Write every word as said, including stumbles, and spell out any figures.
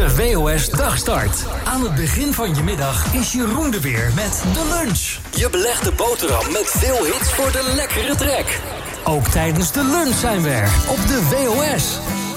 De W O S Dagstart. Aan het begin van je middag is Jeroen er weer met de lunch. Je belegde boterham met veel hits voor de lekkere trek. Ook tijdens de lunch zijn we er op de W O S.